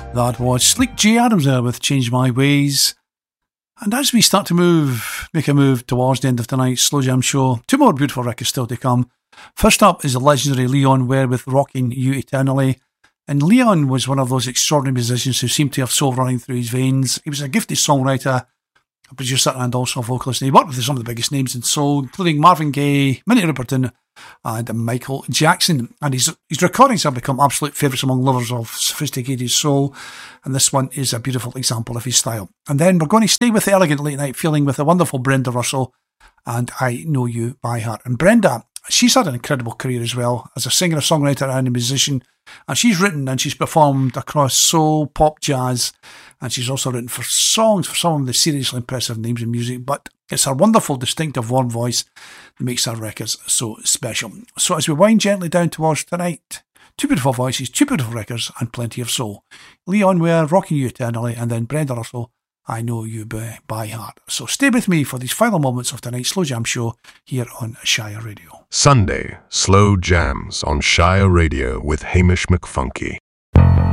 That was Sleek J. Adams there with Change My Ways. And as we start to make a move towards the end of tonight's Slow Jam show, two more beautiful records still to come. First up is the legendary Leon Ware with Rocking You Eternally. And Leon was one of those extraordinary musicians who seemed to have soul running through his veins. He was a gifted songwriter, a producer, and also a vocalist. And he worked with some of the biggest names in soul, including Marvin Gaye, Minnie Riperton, and Michael Jackson. And his recordings have become absolute favourites among lovers of sophisticated soul, and this one is a beautiful example of his style. And then we're going to stay with the elegant late night feeling with the wonderful Brenda Russell and I Know You by Heart. And Brenda, she's had an incredible career as well as a singer, a songwriter and a musician, and she's written and she's performed across soul, pop, jazz, and she's also written for songs for some of the seriously impressive names in music, but it's her wonderful, distinctive, warm voice that makes her records so special. So as we wind gently down towards tonight, two beautiful voices, two beautiful records, and plenty of soul. Leon Ware, Rocking You Eternally, and then Brenda Russell, I Know You by Heart. So stay with me for these final moments of tonight's Slow Jam show here on Shire Radio. Sunday, Slow Jams on Shire Radio with Hamish McFunky.